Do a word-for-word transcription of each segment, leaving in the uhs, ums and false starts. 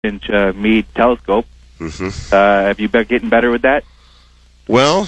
inch uh, Meade telescope. Mm-hmm. Uh, have you been getting better with that? Well,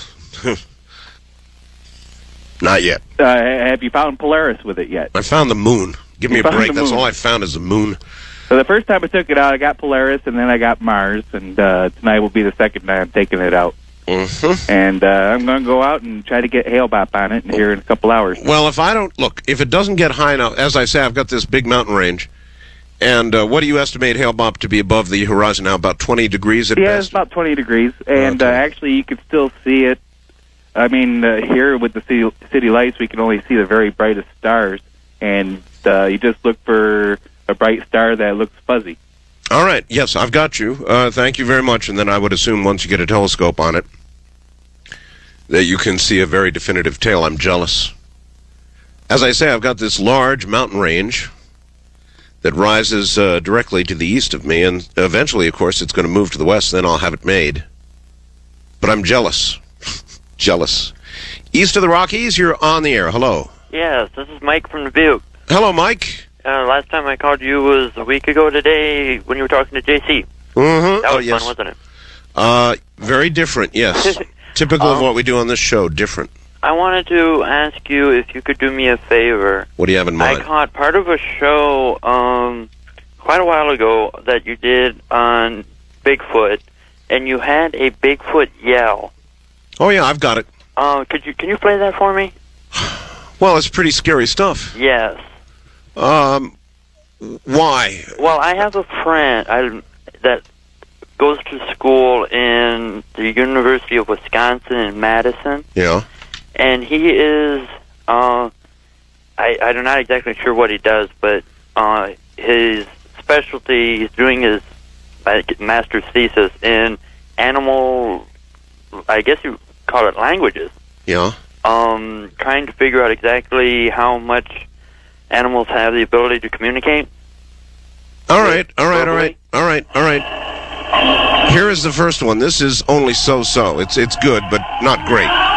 not yet. Uh, have you found Polaris with it yet? I found the moon. Give me You a found break. the That's moon. all I found is the moon. So the first time I took it out, I got Polaris, and then I got Mars, and uh, tonight will be the second time I'm taking it out. Mm-hmm. And uh, I'm going to go out and try to get Hale-Bop on it here in a couple hours. Well, if I don't, look, if it doesn't get high enough, as I say, I've got this big mountain range, and uh, what do you estimate Hale-Bop to be above the horizon now, about twenty degrees at Yeah, best? it's about twenty degrees, and Okay. uh, actually you can still see it. I mean, uh, here with the city, city lights, we can only see the very brightest stars, and uh, you just look for a bright star that looks fuzzy. All right, yes, I've got you. Uh, thank you very much, and then I would assume once you get a telescope on it, that you can see a very definitive tail. I'm jealous. As I say, I've got this large mountain range that rises uh, directly to the east of me, and eventually, of course, it's going to move to the west, then I'll have it made. But I'm jealous. Jealous. East of the Rockies, you're on the air. Hello. Yes, this is Mike from Dubuque. Hello, Mike. Uh, last time I called you was a week ago today when you were talking to J C. Mm-hmm. That Oh, was yes. fun, wasn't it? Uh, very different, yes. Typical of Um, what we do on this show, different. I wanted to ask you if you could do me a favor. What do you have in mind? I caught part of a show um, quite a while ago that you did on Bigfoot, and you had a Bigfoot yell. Oh, yeah, I've got it. Uh, could you can you play that for me? Well, it's pretty scary stuff. Yes. Um, why? Well, I have a friend I, that goes to school in the University of Wisconsin in Madison, Yeah. and he is, uh, I, I'm not exactly sure what he does, but uh, his specialty, he's doing his like, master's thesis in animal, I guess you call it languages, Yeah. um, trying to figure out exactly how much animals have the ability to communicate. All right, all right, all Verbally? right, all right, all right. Here is the first one. This is only so-so. It's it's good, but not great.